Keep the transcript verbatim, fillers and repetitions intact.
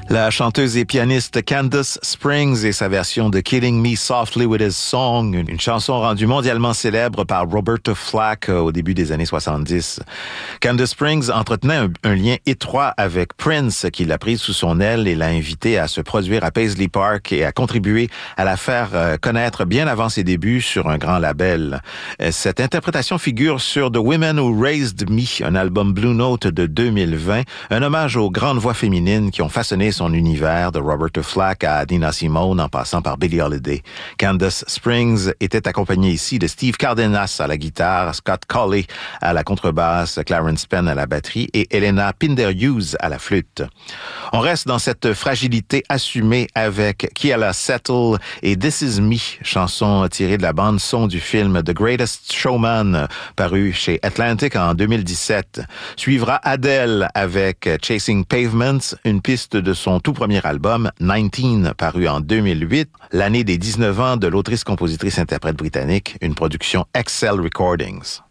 La chanteuse et pianiste Candace Springs et sa version de Killing Me Softly with His Song, une chanson rendue mondialement célèbre par Roberta Flack au début des années soixante-dix. Candace Springs entretenait un, un lien étroit avec Prince, qui l'a prise sous son aile et l'a invité à se produire à Paisley Park et à contribuer à la faire connaître bien avant ses débuts sur un grand label. Cette interprétation figure sur The Women Who Raised Me, un album Blue Note de deux mille vingt, un hommage aux grandes voix féminines qui ont façonné son univers, de Roberta Flack à Nina Simone en passant par Billie Holiday. Candace Springs était accompagnée ici de Steve Cardenas à la guitare, Scott Colley à la contrebasse, Clarence Penn à la batterie et Elena Pinder-Hughes à la flûte. On reste dans cette fragilité assumée avec Keala Settle et This Is Me, chanson tirée de la bande-son du film The Greatest Showman, paru chez Atlantic en deux mille dix-sept. Suivra Adele avec Chasing Pavements, une piste de son Son tout premier album, dix-neuf, paru en deux mille huit, l'année des dix-neuf ans de l'autrice-compositrice-interprète britannique, une production Excel Recordings.